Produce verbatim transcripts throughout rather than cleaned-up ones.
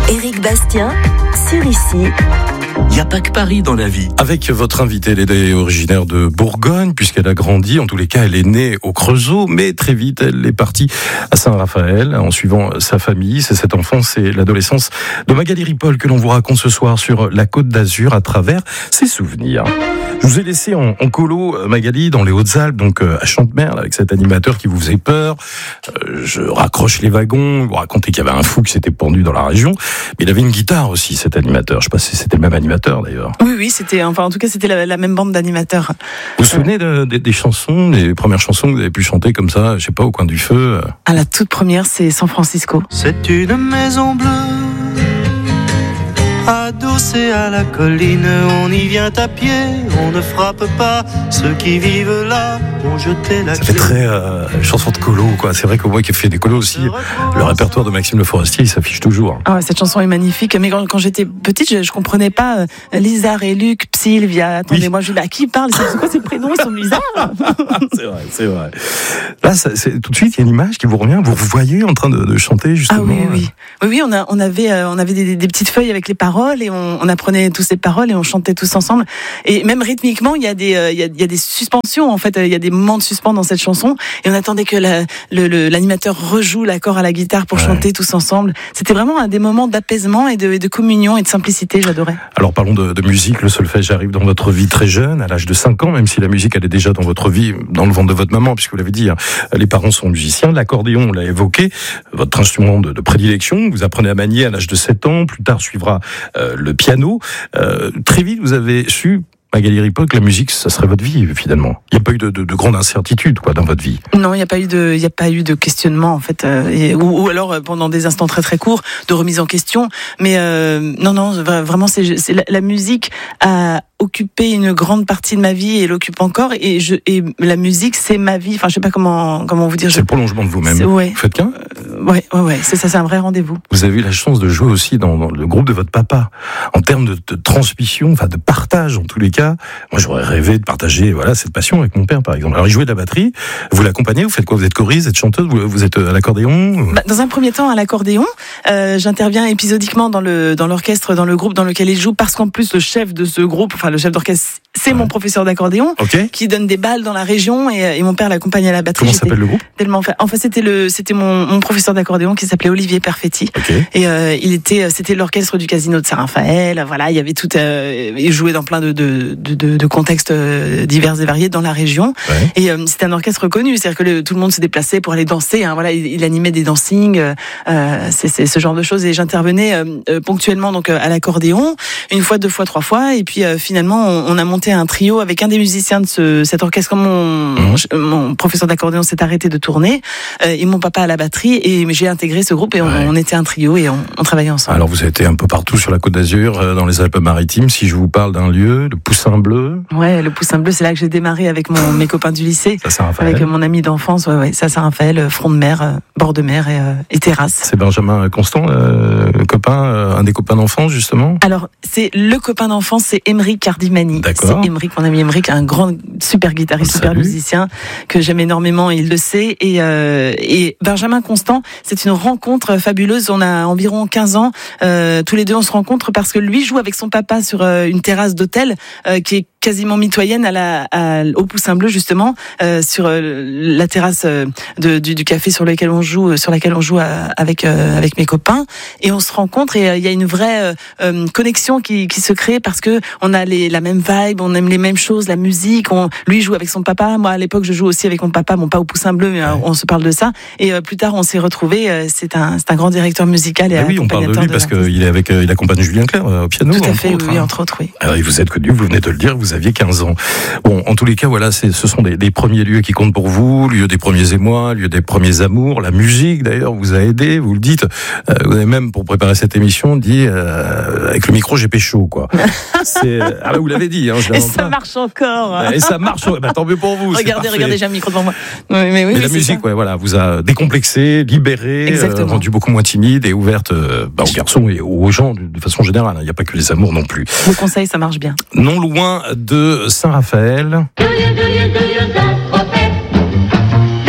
Éric Bastien, sur Ici. Il n'y a pas que Paris dans la vie. Avec votre invitée, elle est originaire de Bourgogne, puisqu'elle a grandi, en tous les cas, elle est née au Creusot, mais très vite, elle est partie à Saint-Raphaël, en suivant sa famille. C'est cette enfance et l'adolescence de Magali Ripoll que l'on vous raconte ce soir sur la Côte d'Azur à travers ses souvenirs. Je vous ai laissé en, en colo, Magali, dans les Hautes-Alpes, donc à Chantemerle, avec cet animateur qui vous faisait peur. Euh, je raccroche les wagons, vous racontez qu'il y avait un fou qui s'était pendu dans la région, mais il avait une guitare aussi, cet animateur. Je sais pas si c'était le même animateur, d'ailleurs. Oui, oui, c'était, enfin, en tout cas, c'était la, la même bande d'animateurs. Vous vous souvenez de, de, des chansons, des premières chansons que vous avez pu chanter comme ça, je sais pas, au coin du feu? À la toute première, c'est San Francisco. C'est une maison bleue, adossée à la colline, on y vient à pied, on ne frappe pas, ceux qui vivent là ont jeté la Ça clé. fait très euh, chanson de colo, quoi. C'est vrai que moi qui ai fait des colos aussi, le répertoire de Maxime Le Forestier, il s'affiche toujours. Ah ouais, cette chanson est magnifique, mais quand, quand j'étais petite, je, je comprenais pas euh, Lizard et Luc, Sylvia, attendez, oui. Moi je dis, à qui il parle? C'est quoi ces prénoms? Ils sont bizarres. C'est vrai, c'est vrai. Là, ça, c'est, tout de suite, il y a une image qui vous revient, vous vous voyez en train de, de chanter, justement. Ah oui, oui, oui, oui, on, a, on avait, euh, on avait des, des petites feuilles avec les paroles et on, on apprenait tous ces paroles et on chantait tous ensemble. Et même rythmiquement, il y a des, euh, il y a, il y a des suspensions, en fait, il y a des moments de suspens dans cette chanson et on attendait que la, le, le, l'animateur rejoue l'accord à la guitare pour ouais. chanter tous ensemble. C'était vraiment un des moments d'apaisement et de, de communion et de simplicité, j'adorais. Alors parlons de, de musique, le solfège arrive dans votre vie très jeune, à l'âge de cinq ans, même si la musique elle est déjà dans votre vie, dans le ventre de votre maman, puisque vous l'avez dit, hein, les parents sont musiciens, l'accordéon, on l'a évoqué, votre instrument de, de prédilection, vous apprenez à manier à l'âge de sept ans, plus tard suivra euh, le piano. Euh, très vite, vous avez su, Magali Ripoll, que la musique, ça serait votre vie, finalement. Il n'y a pas eu de, de, de grande incertitude, quoi, dans votre vie. Non, il n'y a pas eu de, il n'y a pas eu de questionnement, en fait, euh, et, ou, ou alors euh, pendant des instants très très courts de remise en question. Mais euh, non, non, vraiment, c'est, c'est la, la musique a occupé une grande partie de ma vie et l'occupe encore. Et je, et la musique, c'est ma vie. Enfin, je sais pas comment, comment vous dire. C'est je... le prolongement de vous-même. C'est, ouais. Vous faites qu'un euh, Ouais, ouais, ouais. C'est ça, c'est un vrai rendez-vous. Vous avez eu la chance de jouer aussi dans, dans le groupe de votre papa. En termes de, de transmission, enfin de partage, en tous les cas. Moi, j'aurais rêvé de partager, voilà, cette passion avec mon père, par exemple. Alors, il jouait de la batterie. Vous l'accompagnez. Vous faites quoi? Vous êtes choriste, vous êtes chanteuse, vous, vous êtes à l'accordéon? Bah, dans un premier temps, à l'accordéon. Euh, j'interviens épisodiquement dans le, dans l'orchestre, dans le groupe dans lequel il joue, parce qu'en plus, le chef de ce groupe, enfin, le chef d'orchestre, c'est ouais. mon professeur d'accordéon, okay. qui donne des balles dans la région, et, et mon père l'accompagne à la batterie. Comment s'appelle le groupe? Tellement fait. Enfin, c'était le, c'était mon, mon professeur d'accordéon qui s'appelait Olivier Perfetti. Okay. Et euh, il était, c'était l'orchestre du Casino de Saint-Raphaël. Voilà, il y avait tout. Euh, il jouait dans plein de, de, de, de, de contextes divers et variés dans la région. Ouais. Et euh, c'était un orchestre connu, c'est-à-dire que le, tout le monde se déplaçait pour aller danser. Hein, voilà, il, il animait des dancings, euh, c'est, c'est ce genre de choses. Et j'intervenais euh, ponctuellement donc à l'accordéon, une fois, deux fois, trois fois. Et puis euh, finalement, on, on a monté un trio avec un des musiciens de ce, cet orchestre. Comme mon, mmh. mon professeur d'accordéon s'est arrêté de tourner, euh, et mon papa à la batterie, et j'ai intégré ce groupe et on, ouais. on était un trio et on, on travaillait ensemble. Alors vous avez été un peu partout sur la Côte d'Azur, dans les Alpes-Maritimes. Si je vous parle d'un lieu, le Poussin Bleu. Ouais, le Poussin Bleu, c'est là que j'ai démarré avec mon, mes copains du lycée, ça, avec mon ami d'enfance. Ouais, ouais, ça, Saint-Raphaël, front de mer, bord de mer et, euh, et terrasse. C'est Benjamin Constant, euh, le copain, euh, un des copains d'enfance justement. Alors c'est le copain d'enfance, c'est Émeric Cardimani. D'accord. C'est Émeric, mon ami Émeric, un grand super guitariste, super musicien que j'aime énormément, il le sait. Et, euh, et Benjamin Constant, c'est une rencontre fabuleuse. On a environ quinze ans, euh, tous les deux on se rencontre parce que lui joue avec son papa sur euh, une terrasse d'hôtel euh, qui est quasiment mitoyenne à la, à, au Poussin Bleu justement, euh, sur euh, la terrasse euh, de, du, du café sur lequel on joue, sur laquelle on joue à, avec euh, avec mes copains, et on se rencontre et il euh, y a une vraie euh, connexion qui, qui se crée parce que on a les, la même vibe, on aime les mêmes choses, la musique. On, lui joue avec son papa, moi à l'époque je joue aussi avec mon papa, bon pas au Poussin Bleu, mais euh, on se parle de ça. Et euh, plus tard on s'est retrouvés. Euh, c'est un c'est un grand directeur musical et ah oui, on parle de lui de parce qu'il est avec euh, il accompagne Julien Clerc euh, au piano. Tout à fait, autres, oui, hein. entre autres, oui. Alors, vous êtes connu, vous venez de le dire, vous aviez quinze ans. Bon, en tous les cas, voilà, c'est, ce sont des, des premiers lieux qui comptent pour vous, lieu des premiers émois, lieu des premiers amours. La musique, d'ailleurs, vous a aidé, vous le dites. Euh, vous avez même, pour préparer cette émission, dit, euh, avec le micro, j'ai pécho, quoi. C'est, ah, vous l'avez dit, hein, je Et ça pas. marche encore. Et ça marche, bah, tant mieux pour vous. Regardez, regardez, j'ai un micro devant moi. Oui, mais oui, mais oui, la musique, ouais, voilà, vous a décomplexé, libéré, euh, rendu beaucoup moins timide et ouverte euh, bah, aux garçons et aux gens de, de façon générale. Il n'y a pas que les amours non plus. Le conseil, ça marche bien. Non loin de Saint-Raphaël.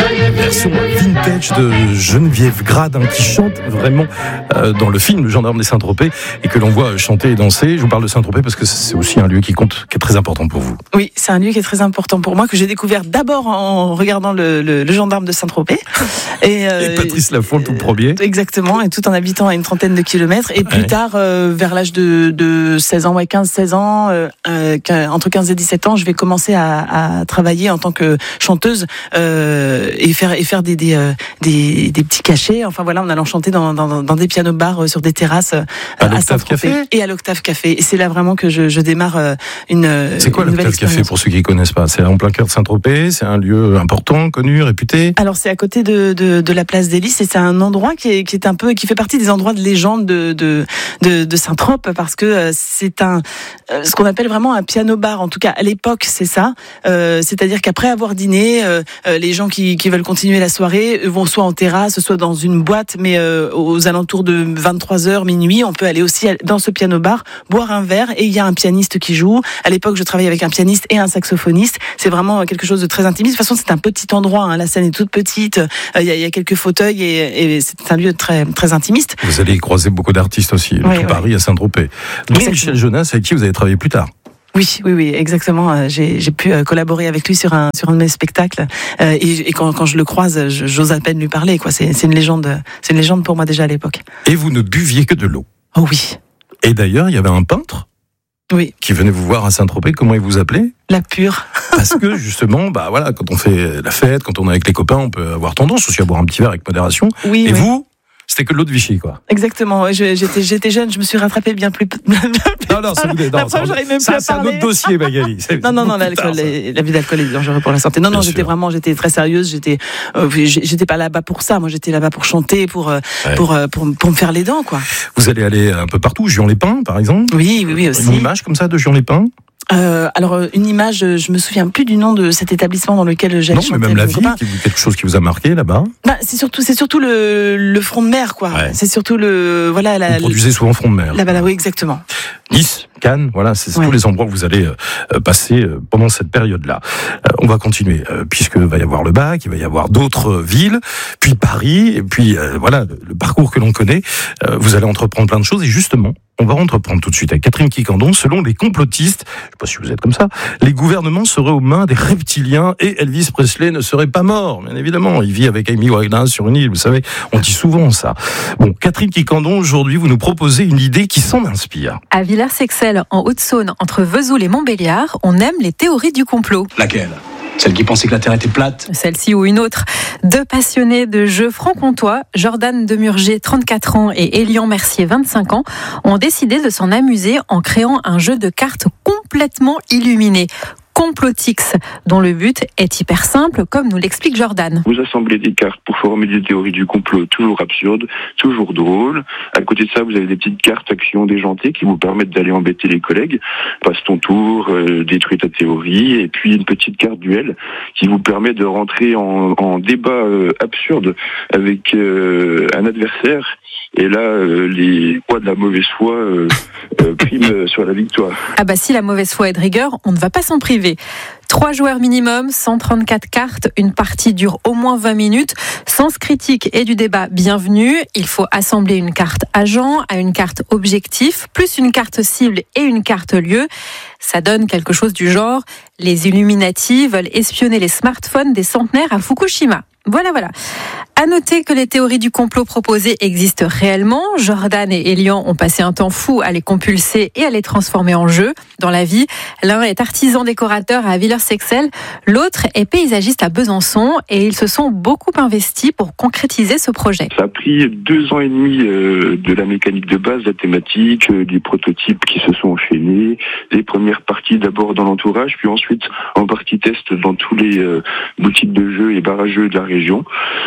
version vintage de Geneviève Grade, hein, qui chante vraiment euh, dans le film Le Gendarme des Saint-Tropez et que l'on voit chanter et danser. Je vous parle de Saint-Tropez parce que c'est aussi un lieu qui compte, qui est très important pour vous. Oui, c'est un lieu qui est très important pour moi, que j'ai découvert d'abord en regardant le, le, le Gendarme de Saint-Tropez. Et, euh, et Patrice Laffont, le tout premier. Exactement, et tout en habitant à une trentaine de kilomètres. Et plus ouais. tard, euh, vers l'âge de, de seize ans, ouais, quinze seize ans, euh, euh, entre quinze et dix-sept ans, je vais commencer à, à travailler en tant que chanteuse euh, et faire, et faire des, des, euh, des, des petits cachets. Enfin voilà, en allant chanter dans, dans, dans des pianos-bars, euh, sur des terrasses euh, à, à Saint-Tropez. Et à l'Octave Café. Et c'est là vraiment que je, je démarre euh, une C'est quoi l'Octave Café pour ceux qui ne connaissent pas? C'est en plein cœur de Saint-Tropez, c'est un lieu important, connu, réputé? Alors c'est à côté de, de, de la place des Lys et c'est un endroit qui est, qui est un peu, qui fait partie des endroits de légende de, de, de, de Saint-Trope, parce que c'est un, ce qu'on appelle vraiment un piano-bar. En tout cas, à l'époque, c'est ça. Euh, c'est-à-dire qu'après avoir dîné, euh, les gens qui, qui veulent continuer la soirée vont soit en terrasse, soit dans une boîte, mais euh, aux alentours de vingt-trois heures, minuit, on peut aller aussi dans ce piano-bar, boire un verre et il y a un pianiste qui joue. À l'époque, je travaillais avec un pianiste et un saxophoniste. C'est vraiment quelque chose de très intimiste. De toute façon, c'est un petit endroit, hein. La scène est toute petite. Il y a, il y a quelques fauteuils et, et c'est un lieu très, très intimiste. Vous allez croiser beaucoup d'artistes aussi, oui, tout oui. Paris à Saint-Tropez. Donc Michel Jonas, avec qui vous avez travaillé plus tard. Oui, oui, oui, exactement. J'ai, j'ai pu collaborer avec lui sur un sur un de mes spectacles. Euh, et, et quand, quand je le croise, j'ose à peine lui parler. Quoi, c'est, c'est une légende, c'est une légende pour moi déjà à l'époque. Et vous ne buviez que de l'eau. Oh oui. Et d'ailleurs, il y avait un peintre. Oui. Qui venait vous voir à Saint-Tropez. Comment il vous appelait? La Pure. Parce que justement, bah voilà, quand on fait la fête, quand on est avec les copains, on peut avoir tendance aussi à boire un petit verre avec modération. Oui. Et oui. vous? C'était que l'eau de Vichy, quoi. Exactement. Ouais, j'étais, j'étais jeune, je me suis rattrapée bien plus. non, non, c'est, non, Après, ça, j'aurais même ça, plus c'est un autre dossier, Magali. C'est non, non, non, l'alcool, l'abus d'alcool est dangereux pour la santé. Non, bien non, sûr. J'étais vraiment, j'étais très sérieuse. J'étais, euh, j'étais pas là-bas pour ça. Moi, j'étais là-bas pour chanter, pour, euh, ouais. pour, euh, pour, pour me faire les dents, quoi. Vous allez aller un peu partout, Juan-les-Pins, par exemple. Oui, oui, oui aussi. Une image comme ça de Juan-les-Pins. Euh, alors une image, je me souviens plus du nom de cet établissement dans lequel j'allais non, chanter. Non, mais même la ville, quelque chose qui vous a marqué là-bas. Bah, c'est surtout, c'est surtout le, le front de mer, quoi. Ouais. C'est surtout le, voilà. La, vous produisez souvent front de mer. Là, bah, oui, exactement. Nice, Cannes, voilà, c'est, c'est ouais. tous les endroits où vous allez euh, passer euh, pendant cette période-là. Euh, on va continuer, euh, puisque va y avoir le bac, il va y avoir d'autres euh, villes, puis Paris, et puis euh, voilà, le, le parcours que l'on connaît. Euh, vous allez entreprendre plein de choses, et justement, on va entreprendre tout de suite avec Catherine Quicandon. Selon les complotistes, je ne sais pas si vous êtes comme ça, les gouvernements seraient aux mains des reptiliens et Elvis Presley ne serait pas mort, bien évidemment. Il vit avec Amy Winehouse sur une île, vous savez, on dit souvent ça. Bon, Catherine Quicandon, aujourd'hui, vous nous proposez une idée qui s'en inspire. À Villers-Sexcel, en Haute-Saône, entre Vesoul et Montbéliard, on aime les théories du complot. Laquelle ? Celle qui pensait que la Terre était plate? Celle-ci ou une autre. Deux passionnés de jeux franc-comtois, Jordan Demurger, trente-quatre ans, et Elian Mercier, vingt-cinq ans, ont décidé de s'en amuser en créant un jeu de cartes complètement illuminé. Complotix, dont le but est hyper simple, comme nous l'explique Jordan. Vous assemblez des cartes pour former des théories du complot toujours absurdes, toujours drôles. À côté de ça, vous avez des petites cartes actions déjantées qui vous permettent d'aller embêter les collègues. Passe ton tour, euh, détruis ta théorie, et puis une petite carte duel qui vous permet de rentrer en, en débat euh, absurde avec euh, un adversaire. Et là, euh, les poids de la mauvaise foi euh, euh, priment sur la victoire. Ah bah si la mauvaise foi est de rigueur, on ne va pas s'en priver. Trois joueurs minimum, cent trente-quatre cartes, une partie dure au moins vingt minutes. Sens critique et du débat, bienvenue. Il faut assembler une carte agent à une carte objectif, plus une carte cible et une carte lieu. Ça donne quelque chose du genre « Les Illuminati veulent espionner les smartphones des centenaires à Fukushima ». Voilà, voilà. À noter que les théories du complot proposées existent réellement. Jordan et Elian ont passé un temps fou à les compulser et à les transformer en jeu. Dans la vie, l'un est artisan décorateur à Villers-Sexcel, l'autre est paysagiste à Besançon et ils se sont beaucoup investis pour concrétiser ce projet. Ça a pris deux ans et demi euh, de la mécanique de base, la thématique, euh, des prototypes qui se sont enchaînés, les premières parties d'abord dans l'entourage, puis ensuite en partie test dans tous les euh, boutiques de jeux et barrageux de la région, euh,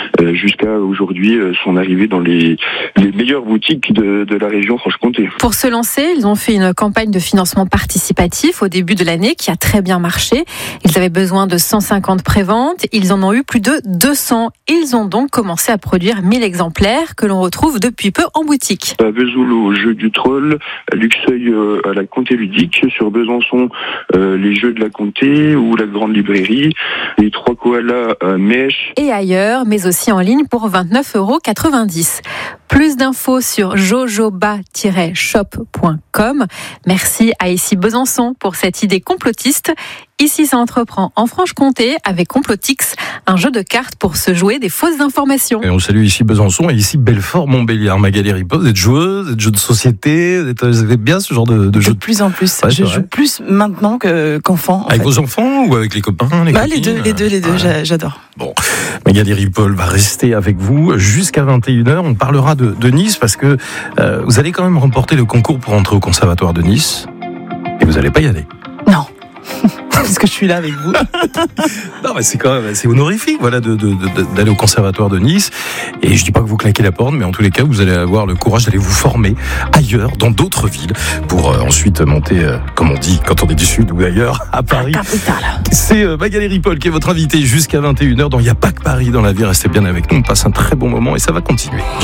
jusqu'à aujourd'hui euh, son arrivée dans les, les meilleures boutiques de, de la région Franche-Comté. Pour se lancer, ils ont fait une campagne de financement participatif au début de l'année qui a très bien marché. Ils avaient besoin de cent cinquante préventes. Ils en ont eu plus de deux cents. Ils ont donc commencé à produire mille exemplaires que l'on retrouve depuis peu en boutique. À Vesoul au jeu du troll, à Luxeuil euh, à la Comté ludique, sur Besançon euh, les jeux de la Comté ou la grande librairie, les trois koalas à Mèche. Et ailleurs, mais aussi en ligne pour vingt-neuf euros quatre-vingt-dix. Plus d'infos sur jojoba tiret shop point com. Merci à Ici Besançon pour cette idée complotiste. Ici, ça entreprend en Franche-Comté avec Complotix, un jeu de cartes pour se jouer des fausses informations. Et on salue ici Besançon et ici Belfort-Montbéliard. Magali Ripoll, vous êtes joueuse, vous êtes jeu de société, vous, êtes, vous avez bien ce genre de, de jeu. De plus en plus. Ouais, je vrai. joue plus maintenant que, qu'enfant. Avec fait. vos enfants ou avec les copains, les bah, copines? Les deux, les deux, les deux, Ouais. j'adore. Bon, Magali Ripoll va rester avec vous jusqu'à vingt et une heures. On parlera de, de Nice parce que euh, vous allez quand même remporter le concours pour entrer au Conservatoire de Nice et vous n'allez pas y aller. Non. Parce que je suis là avec vous. Non, mais c'est quand même, c'est honorifique, voilà, de, de, de, d'aller au Conservatoire de Nice. Et je dis pas que vous claquez la porte, mais en tous les cas, vous allez avoir le courage d'aller vous former ailleurs, dans d'autres villes, pour euh, ensuite monter, euh, comme on dit, quand on est du Sud ou ailleurs, à Paris. Capitale. C'est euh, Magali Ripoll qui est votre invitée jusqu'à vingt et une heures dans Il n'y a pas que Paris dans la vie. Restez bien avec nous, on passe un très bon moment et ça va continuer.